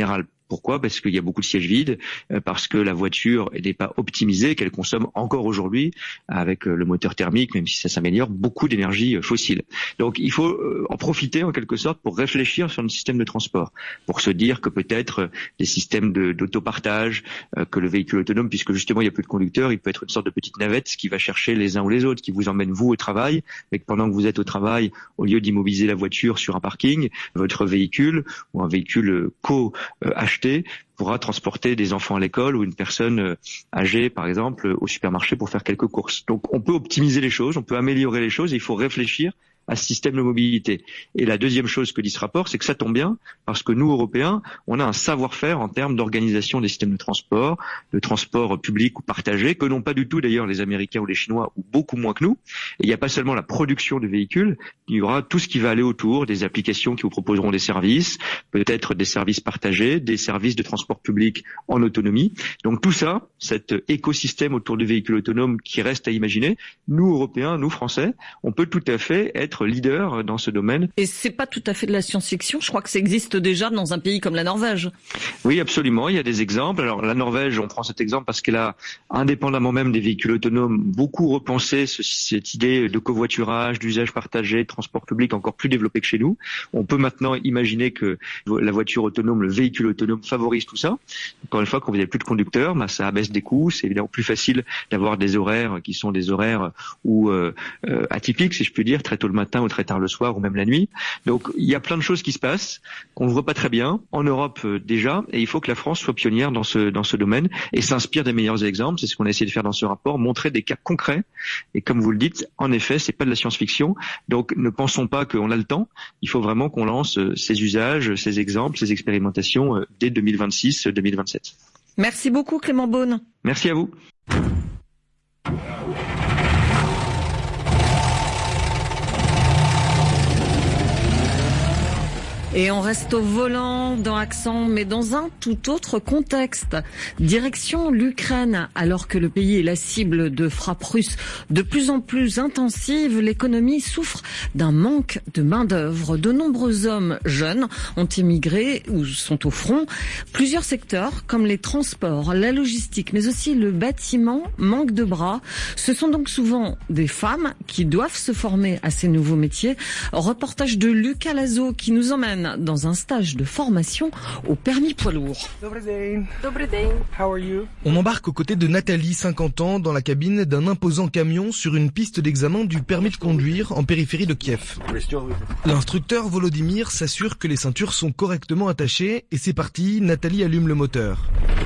Pourquoi ? Parce qu'il y a beaucoup de sièges vides, parce que la voiture n'est pas optimisée, qu'elle consomme encore aujourd'hui, avec le moteur thermique, même si ça s'améliore, beaucoup d'énergie fossile. Donc il faut en profiter en quelque sorte pour réfléchir sur le système de transport, pour se dire que peut-être des systèmes de, d'autopartage, que le véhicule autonome, puisque justement il n'y a plus de conducteur, il peut être une sorte de petite navette qui va chercher les uns ou les autres, qui vous emmène vous au travail, mais que pendant que vous êtes au travail, au lieu d'immobiliser la voiture sur un parking, votre véhicule ou un véhicule co-acheté pourra transporter des enfants à l'école ou une personne âgée, par exemple, au supermarché pour faire quelques courses. Donc on peut optimiser les choses, on peut améliorer les choses, et il faut réfléchir à ce système de mobilité. Et la deuxième chose que dit ce rapport, c'est que ça tombe bien, parce que nous, Européens, on a un savoir-faire en termes d'organisation des systèmes de transport, de transport public ou partagé, que n'ont pas du tout d'ailleurs les Américains ou les Chinois, ou beaucoup moins que nous. Et il n'y a pas seulement la production de véhicules, il y aura tout ce qui va aller autour, des applications qui vous proposeront des services, peut-être des services partagés, des services de transport public en autonomie. Donc tout ça, cet écosystème autour du véhicule autonome qui reste à imaginer, nous, Européens, nous, Français, on peut tout à fait être leader dans ce domaine. Et c'est pas tout à fait de la science-fiction, je crois que ça existe déjà dans un pays comme la Norvège. Oui, absolument, il y a des exemples. Alors la Norvège, on prend cet exemple parce qu'elle a, indépendamment même des véhicules autonomes, beaucoup repensé ce, cette idée de covoiturage, d'usage partagé, de transport public encore plus développé que chez nous. On peut maintenant imaginer que la voiture autonome, le véhicule autonome favorise tout ça. Encore une fois, quand vous n'avez plus de conducteur, bah, ça abaisse des coûts, c'est évidemment plus facile d'avoir des horaires qui sont des horaires ou euh, euh, atypiques, si je puis dire, très tôt le matin ou très tard le soir ou même la nuit. Donc il y a plein de choses qui se passent qu'on ne voit pas très bien en Europe euh, déjà, et il faut que la France soit pionnière dans ce dans ce domaine et s'inspire des meilleurs exemples. C'est ce qu'on a essayé de faire dans ce rapport, montrer des cas concrets. Et comme vous le dites, en effet, c'est pas de la science-fiction. Donc ne pensons pas qu'on a le temps. Il faut vraiment qu'on lance euh, ces usages, ces exemples, ces expérimentations euh, dès deux mille vingt-six deux mille vingt-sept. Merci beaucoup Clément Beaune. Merci à vous. Et on reste au volant dans Accent, mais dans un tout autre contexte. Direction l'Ukraine, alors que le pays est la cible de frappes russes de plus en plus intensives, l'économie souffre d'un manque de main-d'œuvre. De nombreux hommes jeunes ont émigré ou sont au front. Plusieurs secteurs, comme les transports, la logistique, mais aussi le bâtiment, manquent de bras. Ce sont donc souvent des femmes qui doivent se former à ces nouveaux métiers. Reportage de Lucas Lazo qui nous emmène dans un stage de formation au permis poids lourd. On embarque aux côtés de Nathalie, cinquante ans, dans la cabine d'un imposant camion sur une piste d'examen du permis de conduire en périphérie de Kiev. L'instructeur Volodymyr s'assure que les ceintures sont correctement attachées et c'est parti, Nathalie allume le moteur.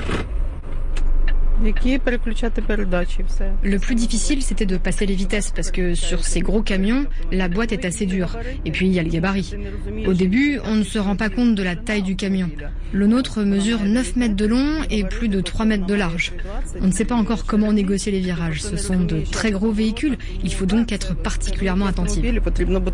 Le plus difficile, c'était de passer les vitesses parce que sur ces gros camions, la boîte est assez dure. Et puis, il y a le gabarit. Au début, on ne se rend pas compte de la taille du camion. Le nôtre mesure neuf mètres de long et plus de trois mètres de large. On ne sait pas encore comment négocier les virages. Ce sont de très gros véhicules. Il faut donc être particulièrement attentif.